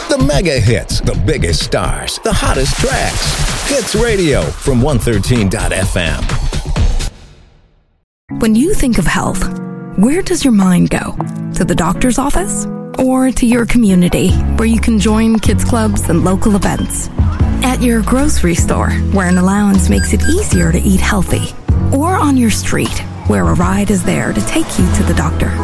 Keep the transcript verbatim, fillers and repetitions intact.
The mega hits, the biggest stars, the hottest tracks. Hits Radio from one thirteen dot f m. When you think of health, where does your mind go? To the doctor's office? Or to your community, where you can join kids clubs and local events? At your grocery store, where an allowance makes it easier to eat healthy? Or on your street, where a ride is there to take you to the doctor?